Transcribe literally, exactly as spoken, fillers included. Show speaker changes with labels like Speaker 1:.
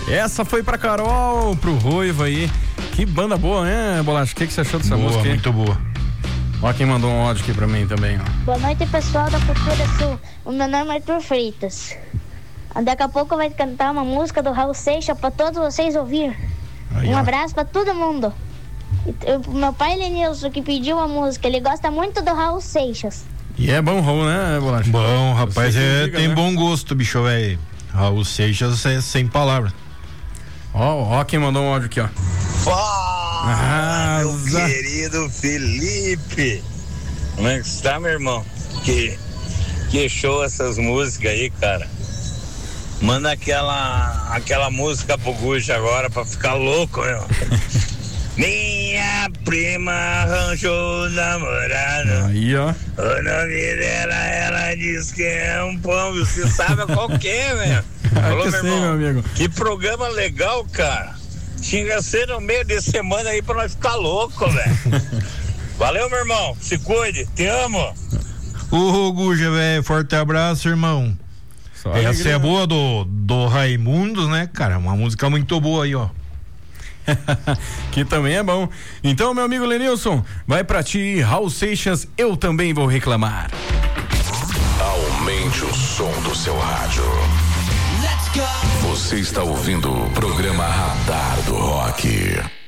Speaker 1: Essa foi pra Carol, pro Ruivo aí. Que banda boa, né, Bolacha? O que, que você achou dessa
Speaker 2: boa,
Speaker 1: música aí?
Speaker 2: Muito boa.
Speaker 1: Ó quem mandou um áudio aqui pra mim também, ó.
Speaker 3: Boa noite, pessoal da Cultura Sul. O meu nome é Arthur Freitas. Daqui a pouco vai cantar uma música do Raul Seixas pra todos vocês ouvir.
Speaker 2: Aí,
Speaker 3: um
Speaker 2: ó.
Speaker 3: abraço pra todo mundo. Eu, meu pai Lenilson, que pediu a música, ele gosta muito do Raul Seixas.
Speaker 1: E é bom Raul, né, Bolacha?
Speaker 2: Bom, rapaz, é,
Speaker 1: diga,
Speaker 2: tem
Speaker 1: né?
Speaker 2: bom gosto, bicho, velho. Raul Seixas é sem palavras.
Speaker 1: Ó, ó quem mandou um áudio aqui, ó.
Speaker 4: Fala, meu
Speaker 1: Asa.
Speaker 4: querido Felipe. Como é que está, meu irmão? Que, que show essas músicas aí, cara. Manda aquela, aquela música pro Guja agora pra ficar louco, meu. Minha prima arranjou namorado.
Speaker 1: Aí, ó.
Speaker 4: O nome dela, ela diz que é um pão. Você sabe qual que é, velho? Falou,
Speaker 1: que
Speaker 4: meu
Speaker 1: sim,
Speaker 4: irmão.
Speaker 1: meu amigo.
Speaker 4: Que programa legal, cara. Tinha que ser no meio de semana aí pra nós ficar louco, velho. Valeu, meu irmão. Se cuide. Te amo.
Speaker 2: Ô, Guja, velho, forte abraço, irmão.
Speaker 1: Só
Speaker 2: Essa
Speaker 1: alegria.
Speaker 2: é boa do, do Raimundos, né, cara? Uma música muito boa aí, ó.
Speaker 1: Que também é bom. Então, meu amigo Lenilson, vai pra ti, Raul Seixas, Eu Também Vou Reclamar.
Speaker 5: Aumente o som do seu rádio. Você está ouvindo o programa Radar do Rock.